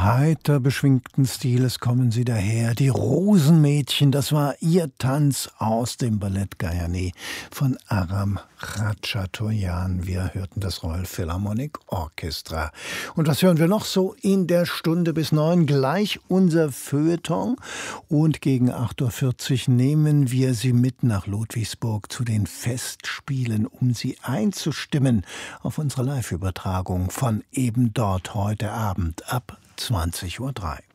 heiter beschwingten Stiles kommen sie daher. Die Rosenmädchen, das war ihr Tanz aus dem Ballett Gayane von Aram Khachaturian. Wir hörten das Royal Philharmonic Orchestra. Und was hören wir noch so in der Stunde bis 9? Gleich unser Feuilleton. Und gegen 8:40 Uhr nehmen wir Sie mit nach Ludwigsburg zu den Festspielen, um Sie einzustimmen auf unsere Live-Übertragung von eben dort heute Abend ab 20:03 Uhr.